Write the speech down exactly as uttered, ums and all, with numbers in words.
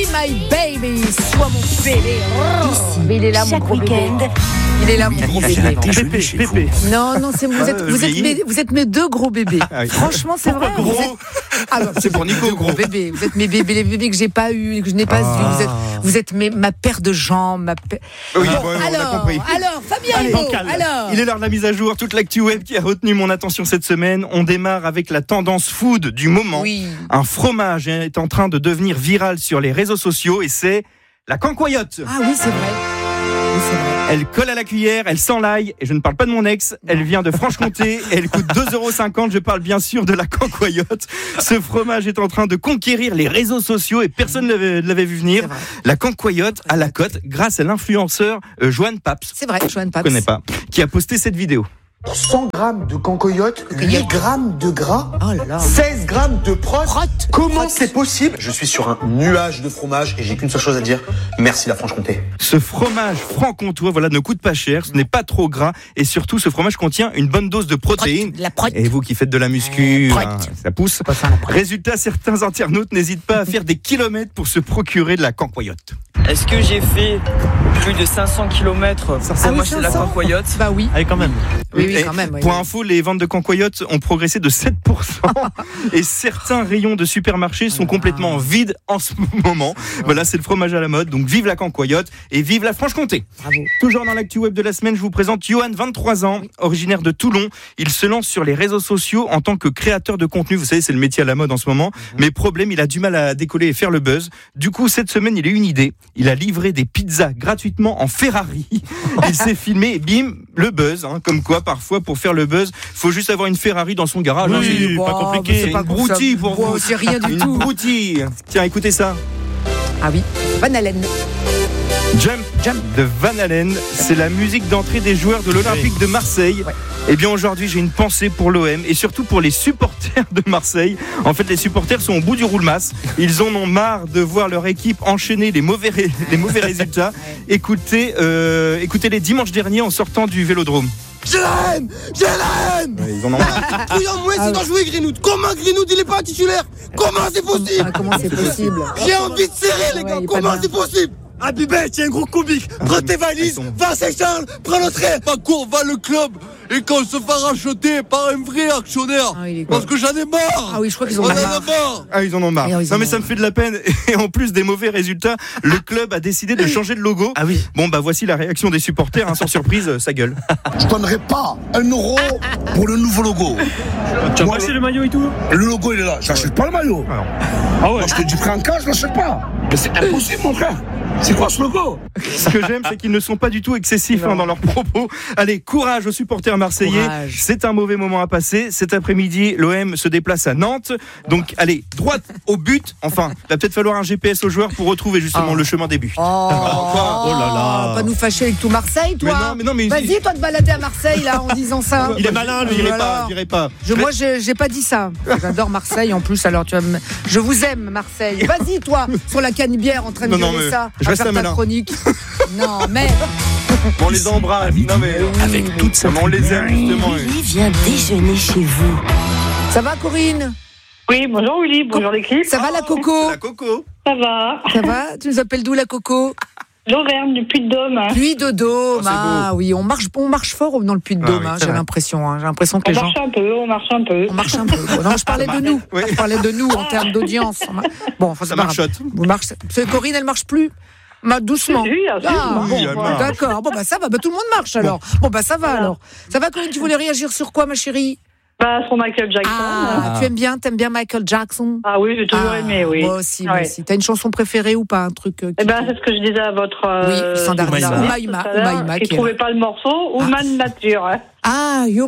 my baby, sois mon bébé. Oh, mais il est là, mon gros bébé. Il est là, mon gros bébé. Pépé, Pépé. Non, non, c'est, vous, êtes, vous, êtes mes, vous êtes mes deux gros bébés. Ah oui. Franchement, c'est vrai. Gros. Êtes... Ah non, c'est pour Nico, gros bébé. Vous êtes mes bébés, les bébés que j'ai pas eu, que je n'ai pas ah. eu. Vous êtes, vous êtes mes, ma paire de jambes, ma paire... Oui, bon, bon, alors, on a compris. Alors, Fabien Allez, Hugo, alors. Il est l'heure de la mise à jour. Toute l'actu web qui a retenu mon attention cette semaine. On démarre avec la tendance food du moment. Oui. Un fromage est en train de devenir viral sur les réseaux sociaux et c'est la cancoyote. Ah oui, c'est vrai. Oui, c'est vrai. Elle colle à la cuillère, elle sent l'ail, et je ne parle pas de mon ex, elle vient de Franche-Comté, et elle coûte deux euros cinquante, je parle bien sûr de la cancoyote. Ce fromage est en train de conquérir les réseaux sociaux et personne ne l'avait, l'avait vu venir. La cancoyote à la cote grâce à l'influenceur euh, Joanne Paps. C'est vrai, Joanne Paps. Je ne connais pas, qui a posté cette vidéo. cent grammes de cancoyote, huit grammes de gras, oh là là. seize grammes de prot. Prot. Comment Prot. c'est possible? Je suis sur un nuage de fromage et j'ai qu'une seule chose à dire. Merci la Franche-Comté. Ce fromage franc-comtois, voilà, ne coûte pas cher, ce n'est pas trop gras et surtout ce fromage contient une bonne dose de protéines. Prot. La prot. Et vous qui faites de la muscu, euh, hein, ça pousse. Ça, Résultat, certains internautes n'hésitent pas à faire des kilomètres pour se procurer de la cancoyote. Est-ce que j'ai fait plus de cinq cents kilomètres pour ah m'acheter oui, la cancoyote? Bah oui. Allez, quand même. Oui, oui, quand même. Oui, pour oui. info, les ventes de cancoyote ont progressé de sept pour cent et certains rayons de supermarchés sont complètement vides en ce moment. Voilà, c'est le fromage à la mode. Donc vive la cancoyote et vive la Franche-Comté. Bravo. Toujours dans l'actu web de la semaine, je vous présente Johan, vingt-trois ans, originaire de Toulon. Il se lance sur les réseaux sociaux en tant que créateur de contenu. Vous savez, c'est le métier à la mode en ce moment. Mm-hmm. Mais problème, il a du mal à décoller et faire le buzz. Du coup, cette semaine, il a eu une idée. Il a livré des pizzas gratuitement en Ferrari. Il s'est filmé et bim, le buzz. Hein, comme quoi, parfois, pour faire le buzz, faut juste avoir une Ferrari dans son garage. Oui, hein, c'est bon, pas compliqué. C'est pas une broutille pour bon, vous. C'est rien du une tout. Une broutille. Tiens, écoutez ça. Ah oui, Van Halen. Jump, Jump de Van Halen, c'est la musique d'entrée des joueurs de l'Olympique de Marseille. Ouais. Eh bien aujourd'hui j'ai une pensée pour l'O M et surtout pour les supporters de Marseille. En fait les supporters sont au bout du roulemas. Ils en ont marre de voir leur équipe enchaîner les mauvais, ré... les mauvais résultats. Écoutez, euh, écoutez-les dimanche dernier en sortant du Vélodrome. Je l'aime, je l'aime. Ouais, ils en ont marre. Couillon, moi, c'est d'en jouer Greenwood. Comment Greenwood, il est pas titulaire? Comment c'est possible? Ah, comment c'est possible? J'ai envie de serrer, les gars. Ouais, comment c'est possible? Abibet, tu es un gros comique. Prends tes valises, sont... va à Saint-Charles, prends le train. Pas court, va le club. Et qu'on se fait racheter par un vrai actionnaire. Ah, parce que j'en ai marre. Ah oui, je crois qu'ils en ont marre. marre. Ah, ils en ont marre. Ah, non, mais ça me fait de la peine. Et en plus des mauvais résultats, le club a décidé de changer de logo. Ah oui. Bon, bah voici la réaction des supporters. Hein, sans surprise, ça gueule. Je donnerai pas un euro pour le nouveau logo. Tu as Moi, passé le maillot et tout? Le logo, il est là. J'achète pas le maillot. Ah, ah ouais. Moi, je te dis prends un cas, je l'achète pas. Mais c'est impossible, mon frère. C'est quoi ce logo? Ce que j'aime, c'est qu'ils ne sont pas du tout excessifs hein, dans leurs propos. Allez, courage aux supporters marseillais. Courage. C'est un mauvais moment à passer. Cet après-midi, l'O M se déplace à Nantes. Donc, allez, droite au but. Enfin, il va peut-être falloir un G P S aux joueurs pour retrouver justement oh. le chemin des buts. Oh, oh, oh là là. Pas nous fâcher avec tout Marseille, toi. Mais non, mais non, mais Vas-y, il... toi, te balader à Marseille, là, en disant ça. Il est malin, lui. J'irai pas, j'irai pas. Je, moi, j'ai, j'ai pas dit ça. J'adore Marseille, en plus. Alors, tu vas me... Je vous aime, Marseille. Vas-y, toi, sur la canne-bière, en train de dire ça. Je reste faire ta chronique. Non, mais... On les embrasse. Non, mais... Avec toute sa on les aime, justement. Willy vient déjeuner chez vous. Ça va, Corinne? Oui, bonjour Willy, bonjour l'équipe. Ça va, la Coco? La Coco. Ça va. Ça va? Tu nous appelles d'où, la Coco? L'Auvergne, du Puy-de-Dôme. Puy-de-Dôme, oh, ah oui, on marche, on marche fort dans le Puy-de-Dôme, ah, oui, hein, j'ai vrai. l'impression. Hein, j'ai l'impression que on les marche gens... un peu, on marche un peu. On marche un peu. Non, je parlais de nous. Oui. Je parlais de nous en termes d'audience. Bon, enfin, ça marchote. Marche... Corinne, elle marche plus? Bah, doucement. Oui, ah, oui, bon, bon, d'accord. Bon, bah, ça va. Bah, tout le monde marche, alors. Bon, bon bah, ça va, voilà. alors. Ça va, Corinne, tu voulais réagir sur quoi, ma chérie? Bah, sur Michael Jackson. Ah, ah. Tu aimes bien, t'aimes bien Michael Jackson? Ah oui, j'ai toujours ah, aimé, oui. Moi aussi, moi ouais. aussi. T'as une chanson préférée ou pas, un truc euh, Eh ben, c'est ce que je disais à votre... Euh, oui, Sandarda. Oumaïma. Oumaïma. Qui ne trouvait pas le morceau. Human ah. Nature. Ah,